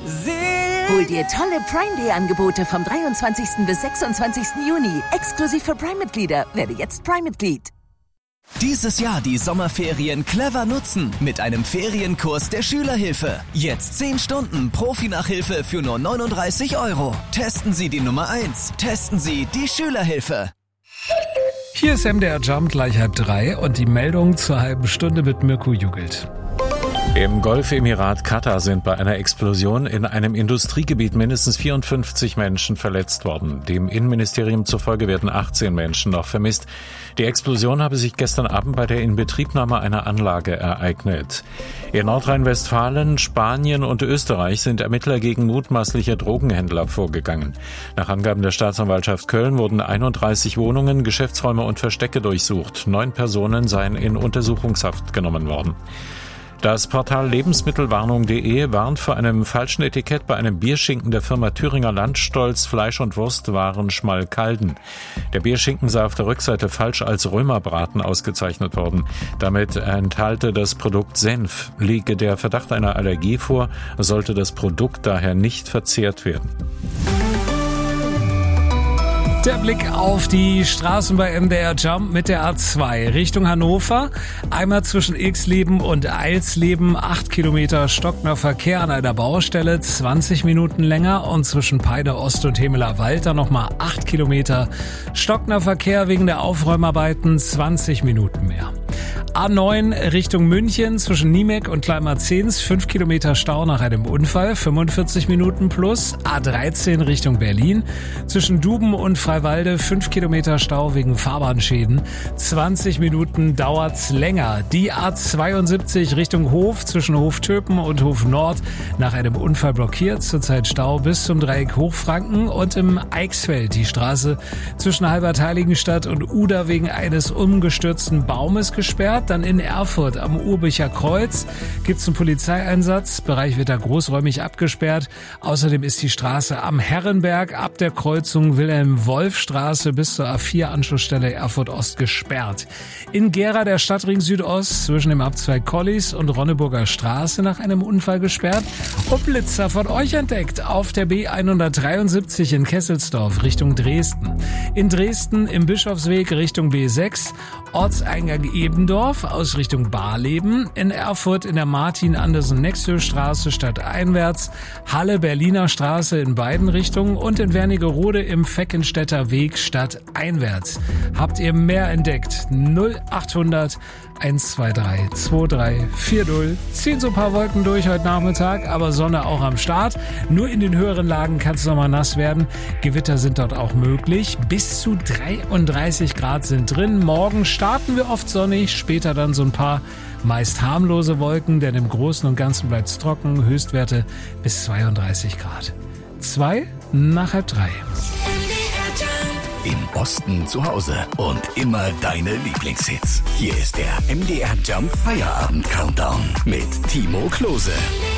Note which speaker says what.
Speaker 1: Hol dir tolle Prime Day Angebote vom 23. bis 26. Juni. Exklusiv für Prime-Mitglieder. Werde jetzt Prime-Mitglied.
Speaker 2: Dieses Jahr die Sommerferien clever nutzen mit einem Ferienkurs der Schülerhilfe. Jetzt 10 Stunden Profi-Nachhilfe für nur 39 €. Testen Sie die Nummer 1. Testen Sie die Schülerhilfe.
Speaker 3: Hier ist MDR Jump gleich 2:30 und die Meldung zur halben Stunde mit Mirko Jugelt.
Speaker 4: Im Golfemirat Katar sind bei einer Explosion in einem Industriegebiet mindestens 54 Menschen verletzt worden. Dem Innenministerium zufolge werden 18 Menschen noch vermisst. Die Explosion habe sich gestern Abend bei der Inbetriebnahme einer Anlage ereignet. In Nordrhein-Westfalen, Spanien und Österreich sind Ermittler gegen mutmaßliche Drogenhändler vorgegangen. Nach Angaben der Staatsanwaltschaft Köln wurden 31 Wohnungen, Geschäftsräume und Verstecke durchsucht. 9 Personen seien in Untersuchungshaft genommen worden. Das Portal Lebensmittelwarnung.de warnt vor einem falschen Etikett bei einem Bierschinken der Firma Thüringer Landstolz Fleisch- und Wurstwaren Schmalkalden. Der Bierschinken sei auf der Rückseite falsch als Römerbraten ausgezeichnet worden. Damit enthalte das Produkt Senf. Liege der Verdacht einer Allergie vor, sollte das Produkt daher nicht verzehrt werden.
Speaker 3: Der Blick auf die Straßen bei MDR Jump mit der A2 Richtung Hannover. Einmal zwischen Ilksleben und Eilsleben 8 Kilometer stockender Verkehr an einer Baustelle, 20 Minuten länger. Und zwischen Peide Ost und Hemeler Wald dann nochmal 8 Kilometer stockender Verkehr wegen der Aufräumarbeiten, 20 Minuten mehr. A9 Richtung München zwischen Niemek und Kleinmarzens 5 Kilometer Stau nach einem Unfall, 45 Minuten plus. A13 Richtung Berlin zwischen Duben und Freiwalde 5 Kilometer Stau wegen Fahrbahnschäden, 20 Minuten dauert's länger. Die A72 Richtung Hof zwischen Hoftöpen und Hof Nord nach einem Unfall blockiert, zurzeit Stau bis zum Dreieck Hochfranken. Und im Eichsfeld die Straße zwischen Halbertheiligenstadt und Uda wegen eines umgestürzten Baumes gesperrt. Dann in Erfurt am Urbicher Kreuz gibt's einen Polizeieinsatz. Bereich wird da großräumig abgesperrt. Außerdem ist die Straße am Herrenberg ab der Kreuzung Wilhelm-Wolf-Straße bis zur A4-Anschlussstelle Erfurt Ost gesperrt. In Gera der Stadtring Südost zwischen dem Abzweig Collis und Ronneburger Straße nach einem Unfall gesperrt. Und Blitzer von euch entdeckt auf der B173 in Kesselsdorf Richtung Dresden. In Dresden im Bischofsweg Richtung B6, Ortseingang Ebendorf aus Richtung Barleben, in Erfurt in der Martin-Andersen-Nexö-Straße stadteinwärts, Halle Berliner Straße in beiden Richtungen und in Wernigerode im Feckenstädter Weg stadteinwärts. Habt ihr mehr entdeckt? 0800 123 2340. Ziehen so ein paar Wolken durch heute Nachmittag, aber Sonne auch am Start. Nur in den höheren Lagen kann es nochmal nass werden. Gewitter sind dort auch möglich. Bis zu 33 Grad sind drin. Morgen starten wir oft sonnig, später dann so ein paar meist harmlose Wolken, denn im Großen und Ganzen bleibt es trocken. Höchstwerte bis 32 Grad. 2 nach 2:30.
Speaker 2: Im Osten zu Hause und immer deine Lieblingshits. Hier ist der MDR Jump Feierabend Countdown mit Timo Klose.